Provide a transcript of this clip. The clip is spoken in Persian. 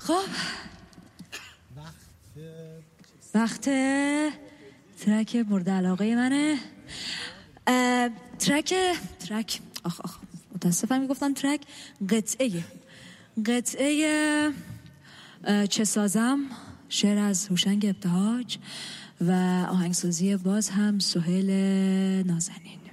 خب وقت ترک مورد علاقه منه. ترک متاسفم میگفتم ترک. قطعه چه سازم، شعر از هوشنگ ابتهاج و آهنگسازی باز هم سهیل نازنین.